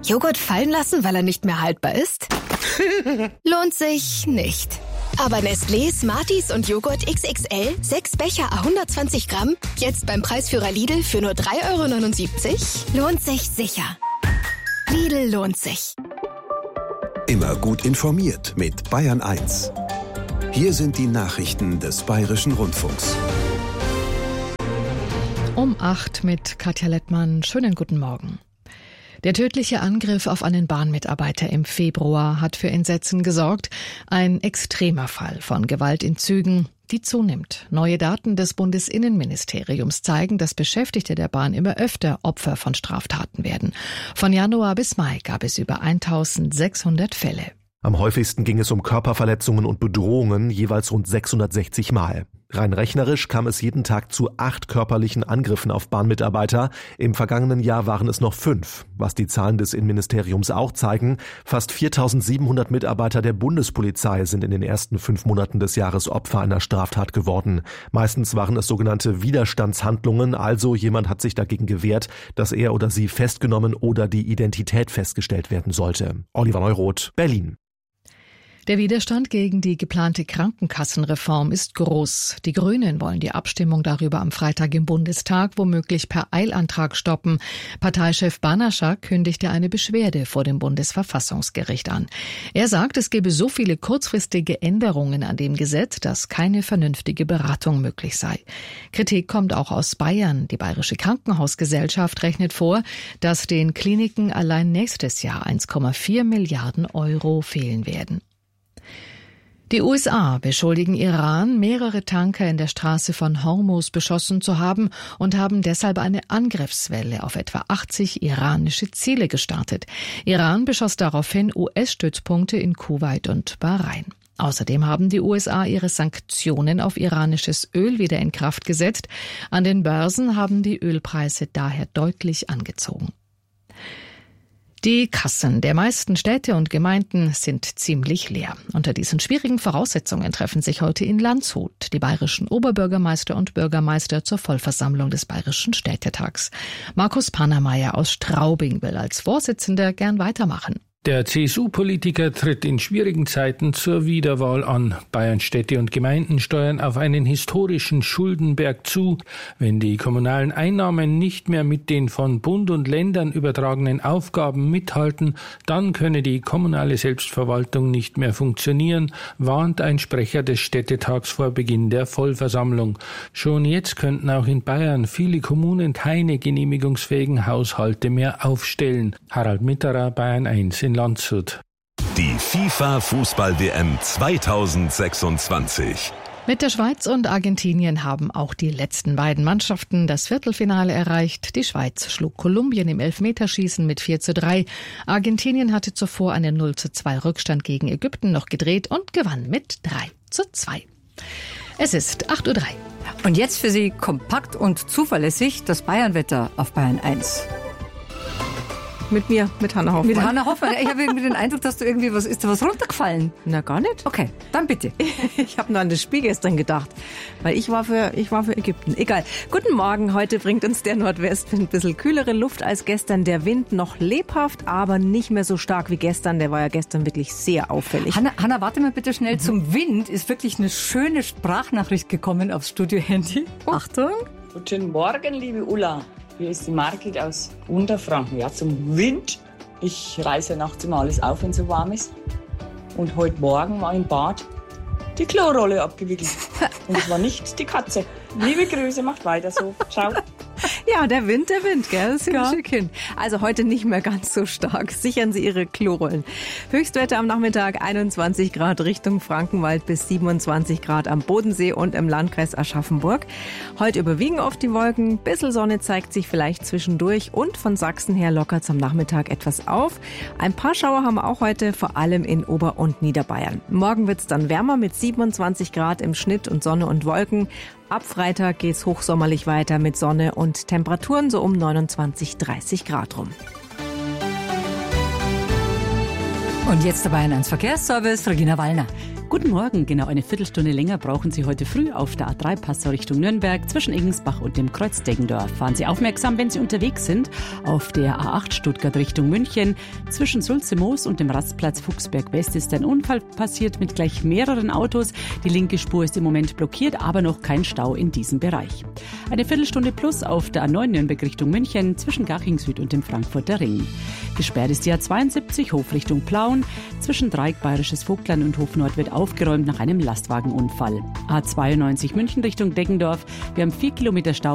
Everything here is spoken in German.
Joghurt fallen lassen, weil er nicht mehr haltbar ist? Lohnt sich nicht. Aber Nestlé, Smarties und Joghurt XXL, 6 Becher à 120 Gramm, jetzt beim Preisführer Lidl für nur 3,79 €? Lohnt sich sicher. Lidl lohnt sich. Immer gut informiert mit Bayern 1. Hier sind die Nachrichten des Bayerischen Rundfunks. Um 8 mit Katja Lettmann. Schönen guten Morgen. Der tödliche Angriff auf einen Bahnmitarbeiter im Februar hat für Entsetzen gesorgt. Ein extremer Fall von Gewalt in Zügen, die zunimmt. Neue Daten des Bundesinnenministeriums zeigen, dass Beschäftigte der Bahn immer öfter Opfer von Straftaten werden. Von Januar bis Mai gab es über 1600 Fälle. Am häufigsten ging es um Körperverletzungen und Bedrohungen, jeweils rund 660 Mal. Rein rechnerisch kam es jeden Tag zu 8 körperlichen Angriffen auf Bahnmitarbeiter. Im vergangenen Jahr waren es noch 5. Was die Zahlen des Innenministeriums auch zeigen, fast 4700 Mitarbeiter der Bundespolizei sind in den ersten 5 Monaten des Jahres Opfer einer Straftat geworden. Meistens waren es sogenannte Widerstandshandlungen, also jemand hat sich dagegen gewehrt, dass er oder sie festgenommen oder die Identität festgestellt werden sollte. Oliver Neuroth, Berlin. Der Widerstand gegen die geplante Krankenkassenreform ist groß. Die Grünen wollen die Abstimmung darüber am Freitag im Bundestag womöglich per Eilantrag stoppen. Parteichef Banaschak kündigte eine Beschwerde vor dem Bundesverfassungsgericht an. Er sagt, es gebe so viele kurzfristige Änderungen an dem Gesetz, dass keine vernünftige Beratung möglich sei. Kritik kommt auch aus Bayern. Die Bayerische Krankenhausgesellschaft rechnet vor, dass den Kliniken allein nächstes Jahr 1,4 Milliarden € fehlen werden. Die USA beschuldigen Iran, mehrere Tanker in der Straße von Hormuz beschossen zu haben und haben deshalb eine Angriffswelle auf etwa 80 iranische Ziele gestartet. Iran beschoss daraufhin US-Stützpunkte in Kuwait und Bahrain. Außerdem haben die USA ihre Sanktionen auf iranisches Öl wieder in Kraft gesetzt. An den Börsen haben die Ölpreise daher deutlich angezogen. Die Kassen der meisten Städte und Gemeinden sind ziemlich leer. Unter diesen schwierigen Voraussetzungen treffen sich heute in Landshut die bayerischen Oberbürgermeister und Bürgermeister zur Vollversammlung des Bayerischen Städtetags. Markus Pannermeier aus Straubing will als Vorsitzender gern weitermachen. Der CSU-Politiker tritt in schwierigen Zeiten zur Wiederwahl an. Bayerns Städte und Gemeinden steuern auf einen historischen Schuldenberg zu. Wenn die kommunalen Einnahmen nicht mehr mit den von Bund und Ländern übertragenen Aufgaben mithalten, dann könne die kommunale Selbstverwaltung nicht mehr funktionieren, warnt ein Sprecher des Städtetags vor Beginn der Vollversammlung. Schon jetzt könnten auch in Bayern viele Kommunen keine genehmigungsfähigen Haushalte mehr aufstellen. Harald Mitterer, Bayern 1 in Landshut. Die FIFA-Fußball-WM 2026. Mit der Schweiz und Argentinien haben auch die letzten beiden Mannschaften das Viertelfinale erreicht. Die Schweiz schlug Kolumbien im Elfmeterschießen mit 4:3. Argentinien hatte zuvor einen 0:2 Rückstand gegen Ägypten noch gedreht und gewann mit 3:2. Es ist 8:03 Uhr. Und jetzt für Sie kompakt und zuverlässig das Bayernwetter auf Bayern 1. Mit mir, mit Hanna Hoffmann. Mit Hanna Hoffmann. Ich habe irgendwie den Eindruck, dass du irgendwie ist da was runtergefallen? Na, gar nicht. Okay, dann bitte. Ich habe nur an das Spiel gestern gedacht, weil ich war für Ägypten. Egal. Guten Morgen. Heute bringt uns der Nordwestwind ein bisschen kühlere Luft als gestern. Der Wind noch lebhaft, aber nicht mehr so stark wie gestern. Der war ja gestern wirklich sehr auffällig. Hanna, warte mal bitte schnell. Zum Wind ist wirklich eine schöne Sprachnachricht gekommen aufs Studio-Handy. Achtung. Guten Morgen, liebe Ulla. Hier ist die Margit aus Unterfranken. Ja, zum Wind. Ich reiße nachts immer alles auf, wenn es so warm ist. Und heute Morgen war im Bad die Klorolle abgewickelt. Und es war nicht die Katze. Liebe Grüße, macht weiter so. Ciao. Ja, der Wind, gell? Das ist schick hin. Also heute nicht mehr ganz so stark. Sichern Sie Ihre Klorollen. Höchstwerte am Nachmittag 21 Grad Richtung Frankenwald bis 27 Grad am Bodensee und im Landkreis Aschaffenburg. Heute überwiegen oft die Wolken. Bissl Sonne zeigt sich vielleicht zwischendurch und von Sachsen her lockert es am Nachmittag etwas auf. Ein paar Schauer haben wir auch heute, vor allem in Ober- und Niederbayern. Morgen wird es dann wärmer mit 27 Grad im Schnitt und Sonne und Wolken. Ab Freitag geht's hochsommerlich weiter mit Sonne und Temperaturen so um 29, 30 Grad rum. Und jetzt dabei ein Verkehrsservice, Regina Wallner. Guten Morgen, genau eine Viertelstunde länger brauchen Sie heute früh auf der A3 Passau Richtung Nürnberg zwischen Eggensbach und dem Kreuz Deggendorf. Fahren Sie aufmerksam, wenn Sie unterwegs sind. Auf der A8 Stuttgart Richtung München zwischen Sulze-Moos und dem Rastplatz Fuchsberg West ist ein Unfall passiert mit gleich mehreren Autos. Die linke Spur ist im Moment blockiert, aber noch kein Stau in diesem Bereich. Eine Viertelstunde plus auf der A9 Nürnberg Richtung München zwischen Garching Süd und dem Frankfurter Ring. Gesperrt ist die A72 Hof Richtung Plauen. Zwischen Dreieck Bayerisches Vogtland und Hof Nord wird aufgeräumt nach einem Lastwagenunfall. A92 München Richtung Deggendorf. Wir haben 4 Kilometer Stau